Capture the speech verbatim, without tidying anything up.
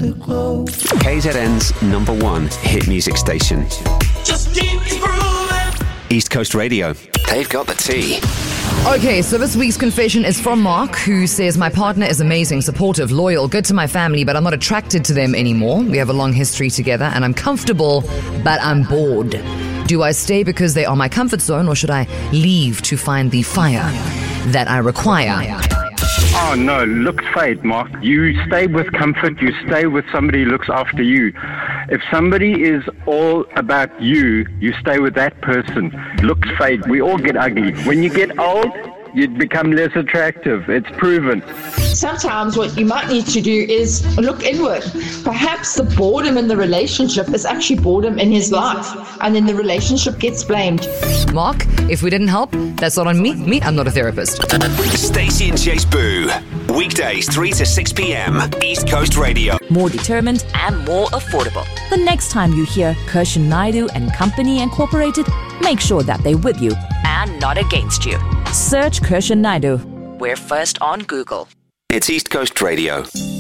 to glow. K Z N's number one hit music station. Just keep grooving. East Coast Radio. They've got the tea. Okay, so this week's confession is from Mark, who says, my partner is amazing, supportive, loyal, good to my family, but I'm not attracted to them anymore. We have a long history together and I'm comfortable, but I'm bored. Do I stay because they are my comfort zone, or should I leave to find the fire that I require? Oh no, looks fade, Mark. You stay with comfort, you stay with somebody who looks after you. If somebody is all about you, you stay with that person. Looks fade. We all get ugly. When you get old, you become less attractive. It's proven. Sometimes what you might need to do is look inward. Perhaps the boredom in the relationship is actually boredom in his life, and then the relationship gets blamed. Mark, if we didn't help, that's not on me. Me, I'm not a therapist. Stacey and Chase Boo. Weekdays three to six p.m. East Coast Radio. More determined and more affordable. The next time you hear Kirshan Naidu and Company Incorporated, make sure that they're with you and not against you. Search Kirshan Naidu. We're first on Google. It's East Coast Radio.